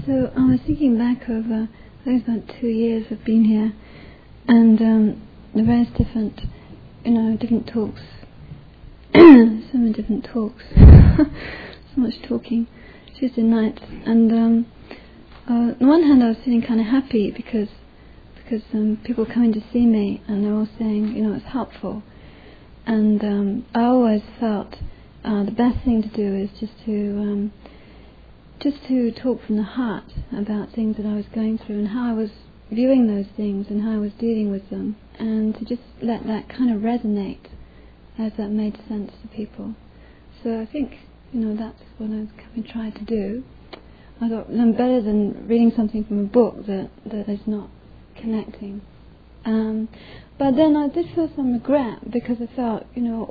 So I was thinking back over, I think it's about 2 years I've been here, and the various different, different talks, so many different talks, so much talking, Tuesday nights, and on the one hand I was feeling kind of happy because people coming to see me and they're all saying, it's helpful, and I always felt the best thing to do is just to talk from the heart about things that I was going through and how I was viewing those things and how I was dealing with them, and to just let that kind of resonate as that made sense to people. So I think, that's what I was kind of trying to do. I thought I'm better than reading something from a book that is not connecting. But then I did feel some regret because I felt,